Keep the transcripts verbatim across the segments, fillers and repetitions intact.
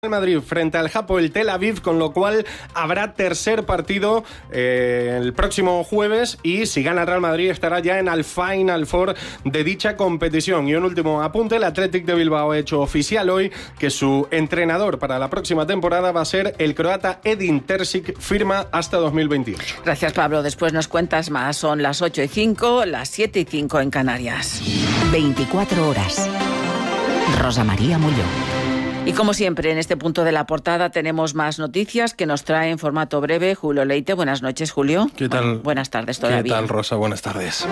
El Madrid frente al Hapoel Tel Aviv, con lo cual habrá tercer partido eh, el próximo jueves, y si gana el Real Madrid estará ya en el Final Four de dicha competición. Y un último apunte: el Athletic de Bilbao ha hecho oficial hoy que su entrenador para la próxima temporada va a ser el croata Edin Terzic, firma hasta dos mil veintiocho. Gracias, Pablo. Después nos cuentas más. Son las ocho y cinco, las siete y cinco en Canarias. veinticuatro horas. Rosa María Molló. Y como siempre, en este punto de la portada tenemos más noticias que nos trae en formato breve Julio Leite. Buenas noches, Julio. ¿Qué tal? Bueno, buenas tardes todavía. ¿Qué tal, Rosa? Buenas tardes.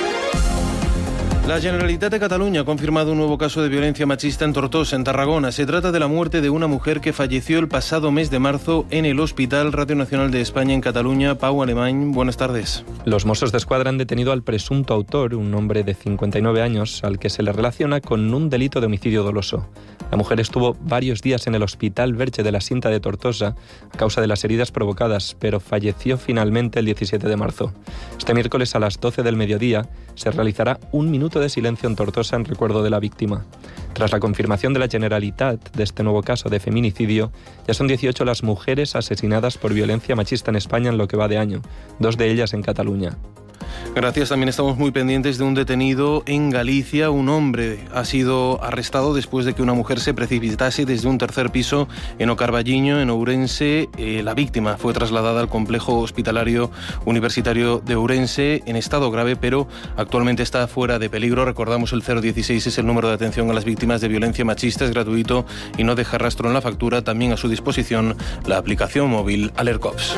La Generalitat de Cataluña ha confirmado un nuevo caso de violencia machista en Tortosa, en Tarragona. Se trata de la muerte de una mujer que falleció el pasado mes de marzo en el Hospital Radio Nacional de España en Cataluña. Pau Alemany, buenas tardes. Los Mossos d'Esquadra han detenido al presunto autor, un hombre de cincuenta y nueve años, al que se le relaciona con un delito de homicidio doloso. La mujer estuvo varios días en el Hospital Verge de la Cinta de Tortosa a causa de las heridas provocadas, pero falleció finalmente el diecisiete de marzo. Este miércoles a las doce del mediodía se realizará un minuto de silencio en Tortosa en recuerdo de la víctima. Tras la confirmación de la Generalitat de este nuevo caso de feminicidio, ya son dieciocho las mujeres asesinadas por violencia machista en España en lo que va de año, dos de ellas en Cataluña. Gracias. También estamos muy pendientes de un detenido en Galicia. Un hombre ha sido arrestado después de que una mujer se precipitase desde un tercer piso en Ocarballiño, en Ourense. Eh, la víctima fue trasladada al complejo hospitalario universitario de Ourense en estado grave, pero actualmente está fuera de peligro. Recordamos, el cero dieciséis es el número de atención a las víctimas de violencia machista, es gratuito y no deja rastro en la factura. También a su disposición la aplicación móvil AlertCops.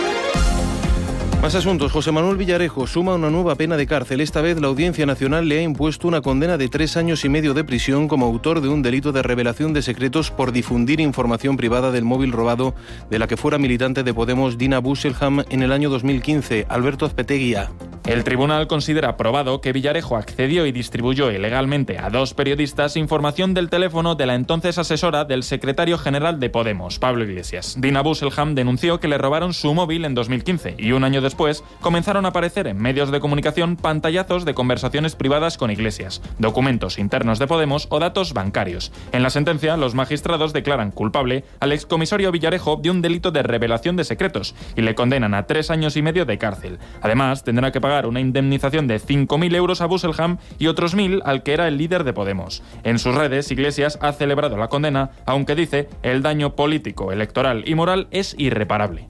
Más asuntos. José Manuel Villarejo suma una nueva pena de cárcel. Esta vez la Audiencia Nacional le ha impuesto una condena de tres años y medio de prisión como autor de un delito de revelación de secretos por difundir información privada del móvil robado de la que fuera militante de Podemos Dina Busselham en el año dos mil quince. Alberto Azpeteguía. El tribunal considera probado que Villarejo accedió y distribuyó ilegalmente a dos periodistas información del teléfono de la entonces asesora del secretario general de Podemos, Pablo Iglesias. Dina Busselham denunció que le robaron su móvil en dos mil quince y un año después comenzaron a aparecer en medios de comunicación pantallazos de conversaciones privadas con Iglesias, documentos internos de Podemos o datos bancarios. En la sentencia, los magistrados declaran culpable al excomisario Villarejo de un delito de revelación de secretos y le condenan a tres años y medio de cárcel. Además, tendrá que pagar una indemnización de cinco mil euros a Busselham y otros mil al que era el líder de Podemos. En sus redes, Iglesias ha celebrado la condena, aunque dice el daño político, electoral y moral es irreparable.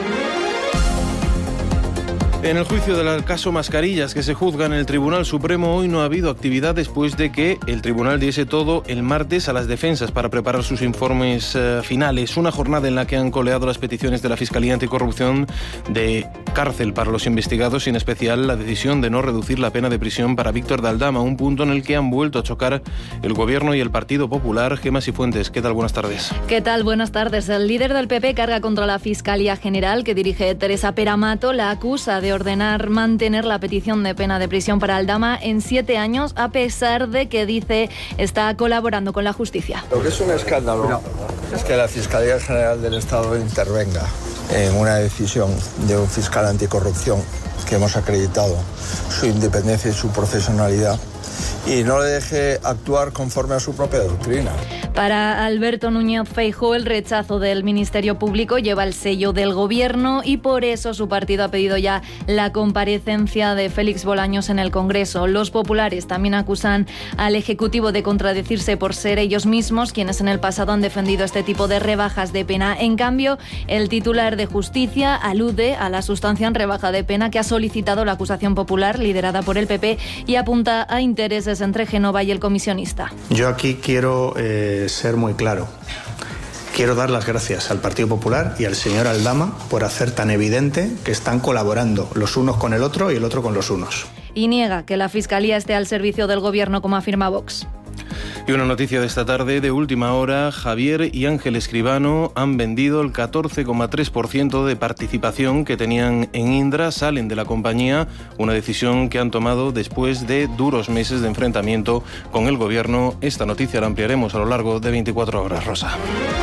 En el juicio del caso Mascarillas, que se juzga en el Tribunal Supremo, hoy no ha habido actividad después de que el tribunal diese todo el martes a las defensas para preparar sus informes eh, finales. Una jornada en la que han coleado las peticiones de la Fiscalía Anticorrupción de cárcel para los investigados y en especial la decisión de no reducir la pena de prisión para Víctor de Aldama, un punto en el que han vuelto a chocar el Gobierno y el Partido Popular. Gemma Cifuentes, ¿qué tal? Buenas tardes. ¿Qué tal? Buenas tardes. El líder del P P carga contra la Fiscalía General, que dirige Teresa Peramato, la acusa de ordenar mantener la petición de pena de prisión para Aldama en siete años, a pesar de que dice está colaborando con la justicia. Lo que es un escándalo no. es que la Fiscalía General del Estado intervenga en una decisión de un fiscal anticorrupción que hemos acreditado su independencia y su profesionalidad, y no le deje actuar conforme a su propia doctrina. Para Alberto Núñez Feijóo, el rechazo del Ministerio Público lleva el sello del Gobierno y por eso su partido ha pedido ya la comparecencia de Félix Bolaños en el Congreso. Los populares también acusan al Ejecutivo de contradecirse por ser ellos mismos quienes en el pasado han defendido este tipo de rebajas de pena. En cambio, el titular de Justicia alude a la sustancia en rebaja de pena que ha solicitado la acusación popular liderada por el P P y apunta a intereses entre Génova y el comisionista. Yo aquí quiero eh, ser muy claro. Quiero dar las gracias al Partido Popular y al señor Aldama por hacer tan evidente que están colaborando los unos con el otro y el otro con los unos. Y niega que la Fiscalía esté al servicio del Gobierno, como afirma Vox. Y una noticia de esta tarde, de última hora: Javier y Ángel Escribano han vendido el catorce coma tres por ciento de participación que tenían en Indra, salen de la compañía, una decisión que han tomado después de duros meses de enfrentamiento con el Gobierno. Esta noticia la ampliaremos a lo largo de veinticuatro horas, Rosa.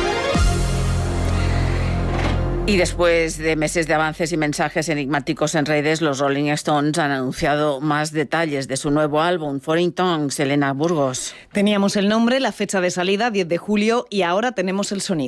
Y después de meses de avances y mensajes enigmáticos en redes, los Rolling Stones han anunciado más detalles de su nuevo álbum, Foreign Tongues. Elena Burgos. Teníamos el nombre, la fecha de salida, diez de julio, y ahora tenemos el sonido.